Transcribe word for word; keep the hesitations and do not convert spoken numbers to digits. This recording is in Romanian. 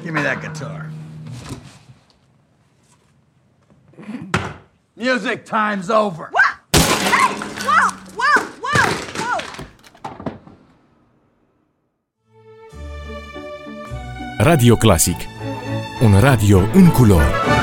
Give me that guitar. Music time's over. What? Hey! Whoa! Whoa! Whoa! Whoa! Radio Clasic. Un radio în culori.